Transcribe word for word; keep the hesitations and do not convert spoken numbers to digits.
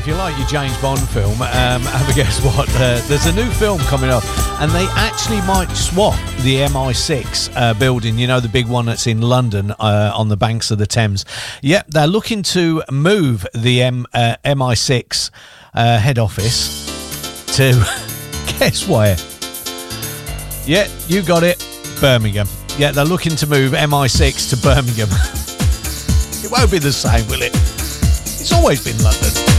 if you like your James Bond film, um, have a guess what? Uh, there's a new film coming up, and they actually might swap the M I six uh, building, you know, the big one that's in London uh, on the banks of the Thames. Yep, they're looking to move the M, uh, M I six uh, head office to, guess where? Yeah, you got it, Birmingham. Yeah, they're looking to move M I six to Birmingham. It won't be the same, will it? It's always been London.